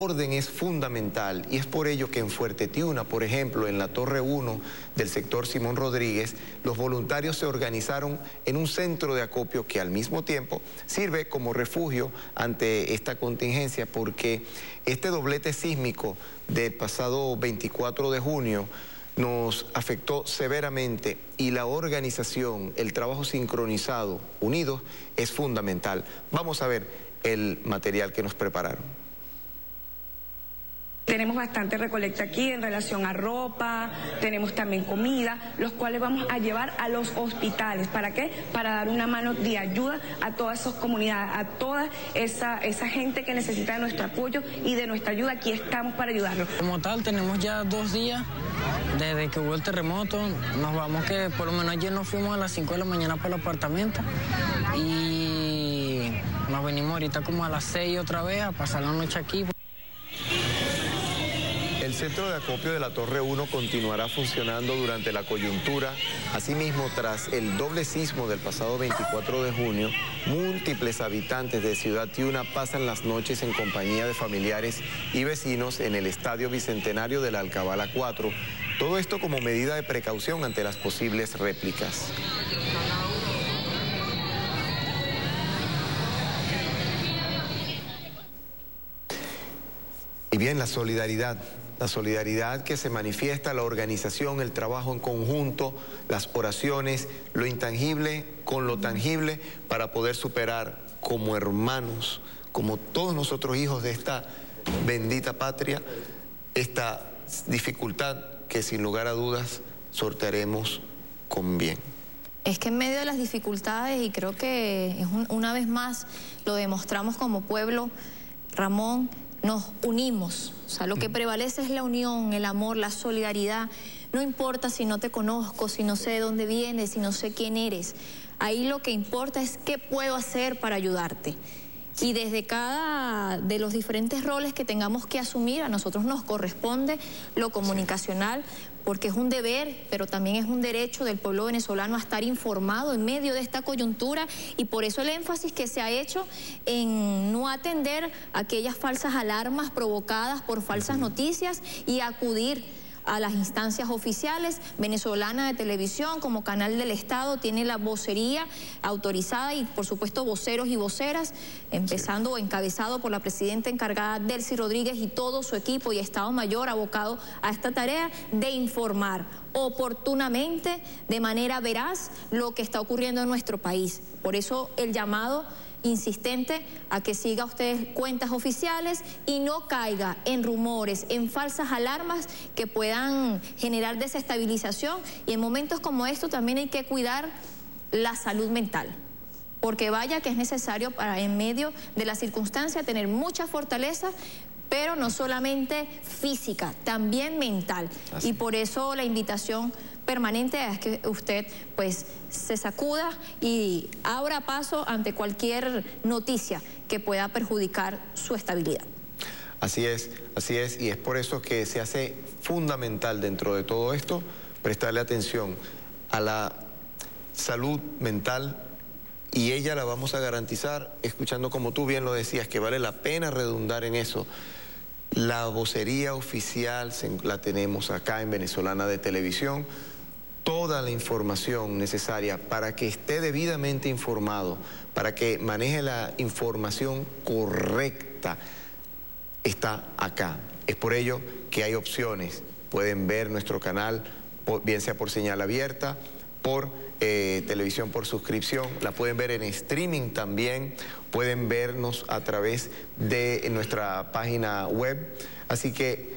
orden es fundamental y es por ello que en Fuerte Tiuna, por ejemplo, en la Torre 1 del sector Simón Rodríguez, los voluntarios se organizaron en un centro de acopio que al mismo tiempo sirve como refugio ante esta contingencia, porque este doblete sísmico del pasado 24 de junio nos afectó severamente y la organización, el trabajo sincronizado, unidos, es fundamental. Vamos a ver el material que nos prepararon. Tenemos bastante recolecta aquí en relación a ropa, tenemos también comida, los cuales vamos a llevar a los hospitales. ¿Para qué? Para dar una mano de ayuda a todas esas comunidades, a toda esa gente que necesita de nuestro apoyo y de nuestra ayuda. Aquí estamos para ayudarlos. Como tal, tenemos ya 2 días desde que hubo el terremoto. Nos vamos que por lo menos ayer nos fuimos a las 5 de la mañana para el apartamento y nos venimos ahorita como a las 6 otra vez a pasar la noche aquí. El centro de acopio de la Torre 1 continuará funcionando durante la coyuntura. Asimismo, tras el doble sismo del pasado 24 de junio, múltiples habitantes de Ciudad Tiuna pasan las noches en compañía de familiares y vecinos en el Estadio Bicentenario de la Alcabala 4. Todo esto como medida de precaución ante las posibles réplicas. Y bien, la solidaridad que se manifiesta, la organización, el trabajo en conjunto, las oraciones, lo intangible con lo tangible para poder superar como hermanos, como todos nosotros hijos de esta bendita patria, esta dificultad que sin lugar a dudas sortearemos con bien. Es que en medio de las dificultades, y creo que una vez más lo demostramos como pueblo, Ramón, nos unimos. O sea, lo que prevalece es la unión, el amor, la solidaridad. No importa si no te conozco, si no sé de dónde vienes, si no sé quién eres. Ahí lo que importa es qué puedo hacer para ayudarte. Y desde cada de los diferentes roles que tengamos que asumir, a nosotros nos corresponde lo comunicacional, porque es un deber, pero también es un derecho del pueblo venezolano a estar informado en medio de esta coyuntura, y por eso el énfasis que se ha hecho en no atender aquellas falsas alarmas provocadas por falsas noticias y acudir a las instancias oficiales. Venezolana de Televisión, como canal del Estado, tiene la vocería autorizada y por supuesto voceros y voceras, empezando o encabezado por la presidenta encargada Delcy Rodríguez y todo su equipo y Estado Mayor abocado a esta tarea de informar oportunamente, de manera veraz, lo que está ocurriendo en nuestro país. Por eso el llamado insistente a que siga usted cuentas oficiales y no caiga en rumores, en falsas alarmas que puedan generar desestabilización. Y en momentos como estos también hay que cuidar la salud mental, porque vaya que es necesario para en medio de la circunstancia tener mucha fortaleza, pero no solamente física, también mental. Así. Y por eso la invitación permanente es que usted pues se sacuda y abra paso ante cualquier noticia que pueda perjudicar su estabilidad. Así es, y es por eso que se hace fundamental dentro de todo esto prestarle atención a la salud mental, y ella la vamos a garantizar escuchando, como tú bien lo decías, que vale la pena redundar en eso. La vocería oficial la tenemos acá en Venezolana de Televisión. Toda la información necesaria para que esté debidamente informado, para que maneje la información correcta, está acá. Es por ello que hay opciones. Pueden ver nuestro canal, bien sea por señal abierta, por televisión por suscripción, la pueden ver en streaming también, pueden vernos a través de nuestra página web. Así que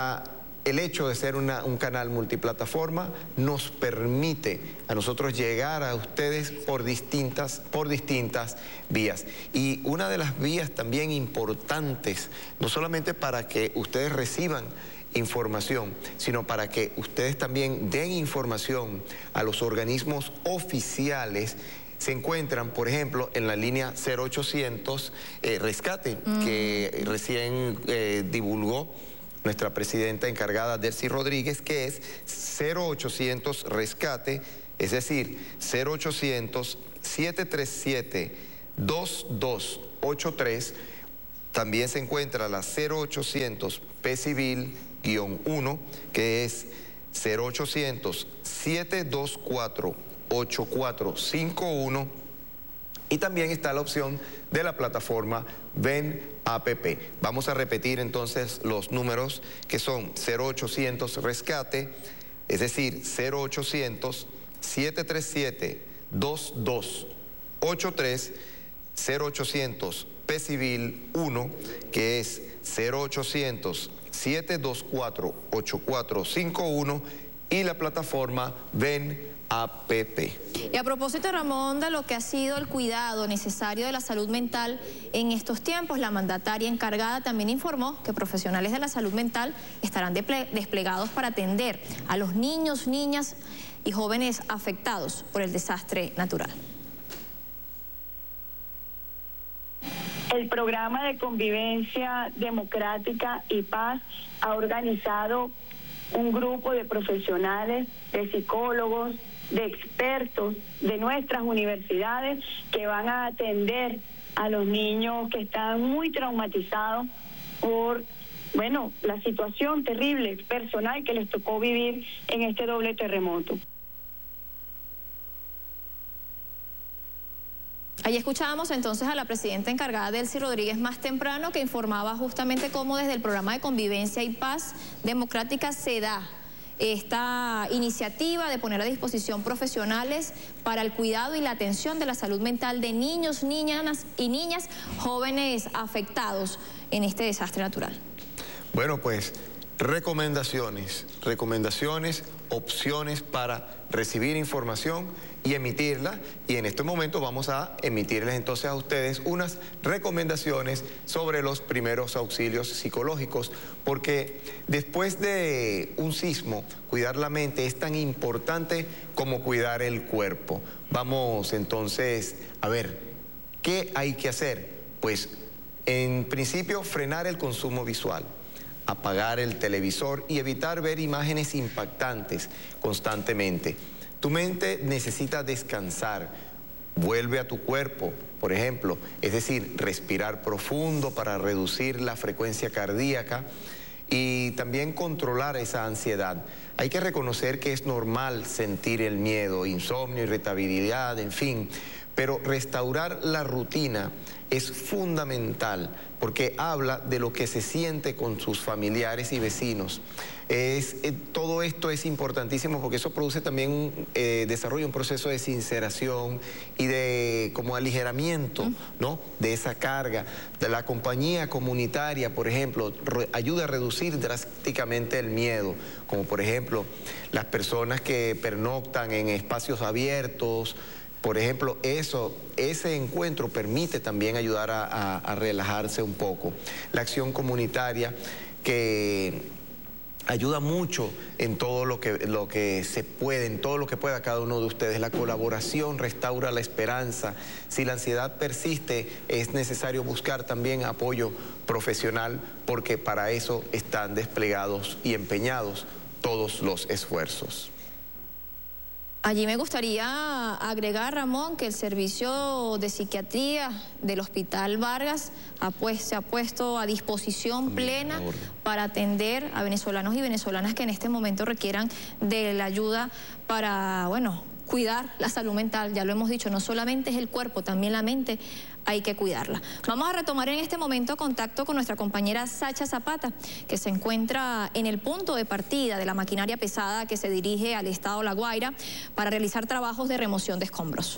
el hecho de ser un canal multiplataforma nos permite a nosotros llegar a ustedes por distintas vías. Y una de las vías también importantes, no solamente para que ustedes reciban información, sino para que ustedes también den información a los organismos oficiales, se encuentran, por ejemplo, en la línea 0800 Rescate, que recién divulgó nuestra presidenta encargada Delcy Rodríguez, que es 0800 Rescate, es decir, 0800 737 2283, También se encuentra la 0800 P Civil-1, que es 0800 724 8451, y también está la opción de la plataforma Ven APP. Vamos a repetir entonces los números, que son 0800 Rescate, es decir, 0800 737 2283, 0800 P Civil 1, que es 0800 724 8451, y la plataforma Ven APP. Y a propósito, Ramón, de lo que ha sido el cuidado necesario de la salud mental en estos tiempos, la mandataria encargada también informó que profesionales de la salud mental estarán desplegados para atender a los niños, niñas y jóvenes afectados por el desastre natural. El programa de convivencia democrática y paz ha organizado un grupo de profesionales, de psicólogos, de expertos de nuestras universidades que van a atender a los niños que están muy traumatizados por, bueno, la situación terrible personal que les tocó vivir en este doble terremoto. Ahí escuchábamos entonces a la presidenta encargada, Delcy Rodríguez, más temprano, que informaba justamente cómo desde el programa de convivencia y paz democrática se da esta iniciativa de poner a disposición profesionales para el cuidado y la atención de la salud mental de niños, niñas y niñas, jóvenes afectados en este desastre natural. Bueno, pues recomendaciones, opciones para recibir información y emitirla, y en este momento vamos a emitirles entonces a ustedes unas recomendaciones sobre los primeros auxilios psicológicos, porque después de un sismo, cuidar la mente es tan importante como cuidar el cuerpo. Vamos entonces a ver, ¿qué hay que hacer? Pues en principio frenar el consumo visual, apagar el televisor y evitar ver imágenes impactantes constantemente. Tu mente necesita descansar, vuelve a tu cuerpo, por ejemplo, es decir, respirar profundo para reducir la frecuencia cardíaca y también controlar esa ansiedad. Hay que reconocer que es normal sentir el miedo, insomnio, irritabilidad, en fin, pero restaurar la rutina es fundamental porque habla de lo que se siente con sus familiares y vecinos. Todo esto es importantísimo porque eso produce también desarrolla un proceso de sinceración y de como aligeramiento, ¿no?, de esa carga. De la compañía comunitaria, por ejemplo, ayuda a reducir drásticamente el miedo, como por ejemplo las personas que pernoctan en espacios abiertos. Por ejemplo, ese encuentro permite también ayudar a relajarse un poco. La acción comunitaria, que ayuda mucho en todo lo que se puede, en todo lo que pueda cada uno de ustedes. La colaboración restaura la esperanza. Si la ansiedad persiste, es necesario buscar también apoyo profesional, porque para eso están desplegados y empeñados todos los esfuerzos. Allí me gustaría agregar, Ramón, que el servicio de psiquiatría del Hospital Vargas se ha puesto a disposición plena para atender a venezolanos y venezolanas que en este momento requieran de la ayuda para, bueno, cuidar la salud mental. Ya lo hemos dicho, no solamente es el cuerpo, también la mente hay que cuidarla. Vamos a retomar en este momento contacto con nuestra compañera Sacha Zapata, que se encuentra en el punto de partida de la maquinaria pesada que se dirige al estado La Guaira para realizar trabajos de remoción de escombros.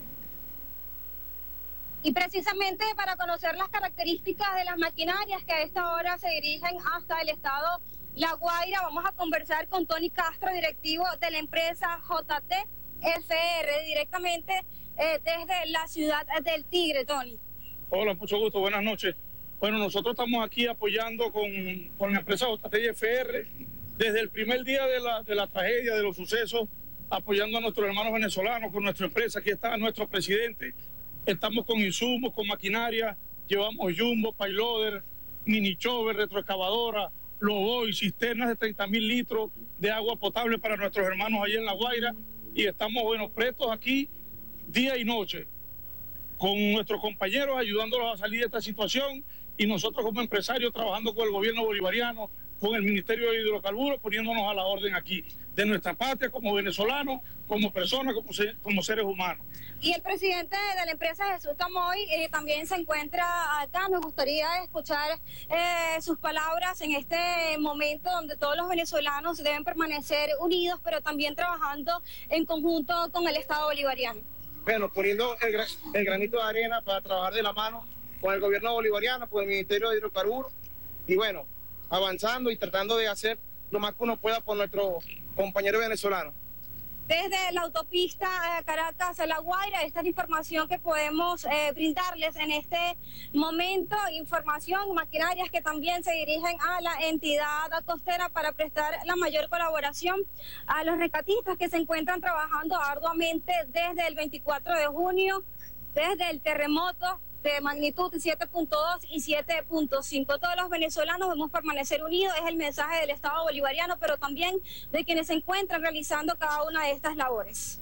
Y precisamente para conocer las características de las maquinarias que a esta hora se dirigen hasta el estado La Guaira, vamos a conversar con Tony Castro, directivo de la empresa JTFR, directamente desde la ciudad del Tigre. Tony. Hola, mucho gusto, buenas noches. Bueno, nosotros estamos aquí apoyando con la empresa JTFR desde el primer día de la tragedia, de los sucesos, apoyando a nuestros hermanos venezolanos con nuestra empresa. Aquí está nuestro presidente. Estamos con insumos, con maquinaria, llevamos jumbo, payloader, mini chover, retroexcavadora, loboy, cisternas de 30.000 litros de agua potable para nuestros hermanos allá en La Guaira, y estamos, bueno, prestos aquí día y noche con nuestros compañeros, ayudándolos a salir de esta situación y nosotros como empresarios trabajando con el gobierno bolivariano, con el Ministerio de Hidrocarburos, poniéndonos a la orden aquí, de nuestra patria como venezolanos, como personas, como seres humanos. Y el presidente de la empresa, Jesús Tamoy, también se encuentra acá. Nos gustaría escuchar sus palabras en este momento donde todos los venezolanos deben permanecer unidos, pero también trabajando en conjunto con el Estado bolivariano. Bueno, poniendo el granito de arena para trabajar de la mano con el gobierno bolivariano, con el Ministerio de Hidrocarburos, y bueno, avanzando y tratando de hacer lo más que uno pueda por nuestros compañeros venezolanos. Desde la autopista Caracas a La Guaira, esta es la información que podemos brindarles en este momento, información, maquinarias que también se dirigen a la entidad costera para prestar la mayor colaboración a los rescatistas que se encuentran trabajando arduamente desde el 24 de junio, desde el terremoto de magnitud 7.2 y 7.5. Todos los venezolanos debemos permanecer unidos, es el mensaje del Estado bolivariano, pero también de quienes se encuentran realizando cada una de estas labores.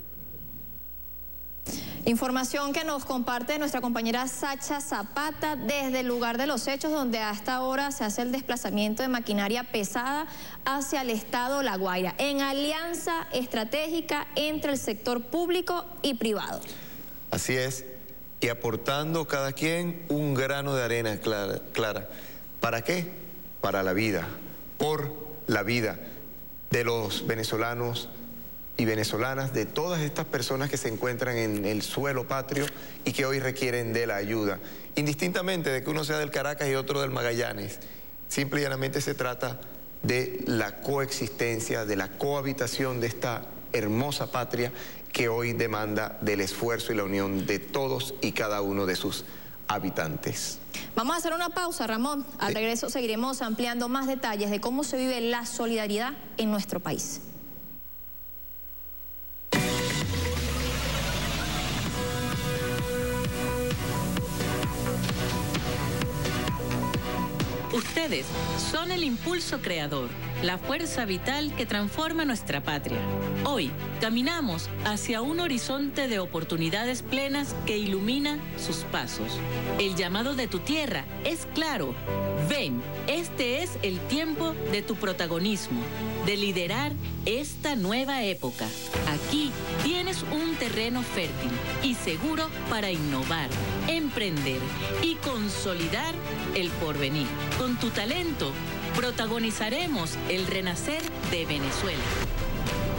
Información que nos comparte nuestra compañera Sacha Zapata desde el lugar de los hechos, donde a esta hora se hace el desplazamiento de maquinaria pesada hacia el estado La Guaira, en alianza estratégica entre el sector público y privado. Así es. Y aportando cada quien un grano de arena clara. ¿Para qué? Para la vida, por la vida de los venezolanos y venezolanas, de todas estas personas que se encuentran en el suelo patrio y que hoy requieren de la ayuda. Indistintamente de que uno sea del Caracas y otro del Magallanes, simple y llanamente se trata de la coexistencia, de la cohabitación de esta hermosa patria que hoy demanda del esfuerzo y la unión de todos y cada uno de sus habitantes. Vamos a hacer una pausa, Ramón. Al regreso seguiremos ampliando más detalles de cómo se vive la solidaridad en nuestro país. Ustedes son el impulso creador, la fuerza vital que transforma nuestra patria. Hoy caminamos hacia un horizonte de oportunidades plenas que ilumina sus pasos. El llamado de tu tierra es claro. Ven, este es el tiempo de tu protagonismo, de liderar esta nueva época. Aquí tienes un terreno fértil y seguro para innovar, emprender y consolidar el porvenir. Con tu talento, protagonizaremos el renacer de Venezuela.